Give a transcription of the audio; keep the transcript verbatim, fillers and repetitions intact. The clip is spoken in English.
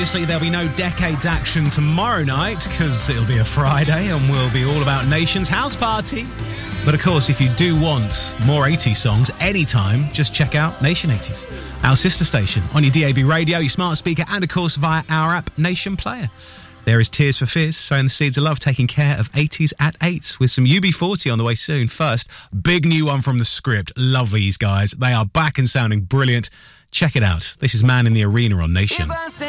Obviously, there'll be no Decades action tomorrow night because it'll be a Friday and we'll be all about Nation's house party. But of course, if you do want more eighties songs anytime, just check out Nation eighties, our sister station on your D A B radio, your smart speaker, and of course via our app, Nation Player. There is Tears for Fears, sowing the seeds of love, taking care of eighties at eight with some U B forty on the way soon. First, big new one from The Script. Love these guys. They are back and sounding brilliant. Check it out. This is Man in the Arena on Nation.